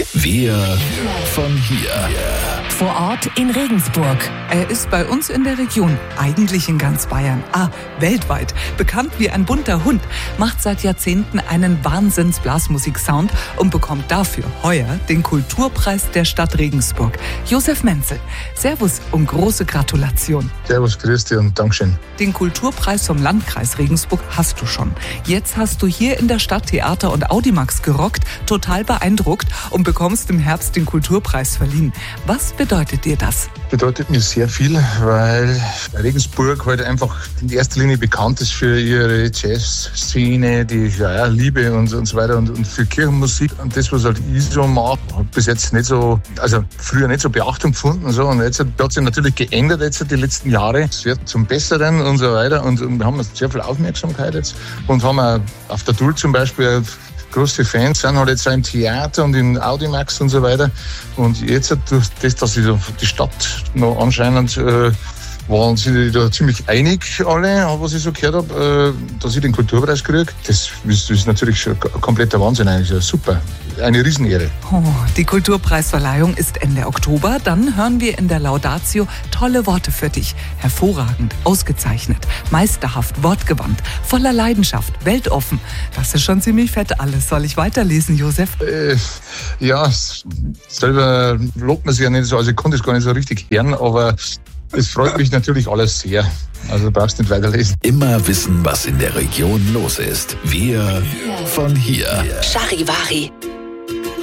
Wir von hier. Vor Ort in Regensburg. Er ist bei uns in der Region, eigentlich in ganz Bayern, weltweit. Bekannt wie ein bunter Hund, macht seit Jahrzehnten einen Wahnsinns-Blasmusik-Sound und bekommt dafür heuer den Kulturpreis der Stadt Regensburg. Josef Menzel, Servus und große Gratulation. Servus, grüß dich und Dankeschön. Den Kulturpreis vom Landkreis Regensburg hast du schon. Jetzt hast du hier in der Stadt Theater und Audimax gerockt, total beeindruckt und bekommst im Herbst den Kulturpreis verliehen. Was bedeutet dir das? Bedeutet mir sehr viel, weil Regensburg halt einfach in erster Linie bekannt ist für ihre Jazzszene, die ich liebe und so weiter und für Kirchenmusik. Und das, was halt ich so mag, hat bis jetzt nicht so, also früher nicht so Beachtung gefunden und so. Und jetzt hat sich natürlich geändert jetzt die letzten Jahre. Es wird zum Besseren und so weiter und wir haben sehr viel Aufmerksamkeit jetzt und haben auch auf der Duld zum Beispiel große Fans, sind halt jetzt auch im Theater und in Audimax und so weiter. Und jetzt durch das, dass die Stadt noch anscheinend waren sie da ziemlich einig alle, was ich so gehört habe, dass ich den Kulturpreis kriege. Das ist natürlich schon ein kompletter Wahnsinn eigentlich. Super. Eine Riesenehre. Die Kulturpreisverleihung ist Ende Oktober. Dann hören wir in der Laudatio tolle Worte für dich. Hervorragend, ausgezeichnet, meisterhaft, wortgewandt, voller Leidenschaft, weltoffen. Das ist schon ziemlich fett alles. Soll ich weiterlesen, Josef? Ja, selber lobt man sich ja nicht so. Also ich konnte es gar nicht so richtig hören, aber es freut mich natürlich alles sehr. Also du brauchst nicht weiterlesen. Immer wissen, was in der Region los ist. Wir von hier. Charivari.